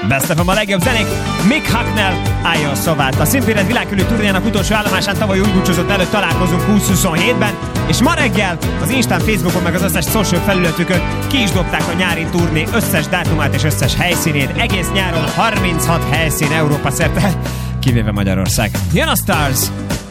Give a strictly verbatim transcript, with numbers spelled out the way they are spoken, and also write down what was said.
Best of a legjobb zenék, Mick Hucknall állja a szavát. A Simply Red világkörüli turnéjának utolsó állomásán tavaly úgy búcsúzott előtt találkozunk húsz-huszonhétben, és ma reggel az Instán, Facebookon meg az összes social felületükön ki is dobták a nyári turné összes dátumát és összes helyszínét. Egész nyáron harminchat helyszín Európa szerte, kivéve Magyarország. Jön a Stars!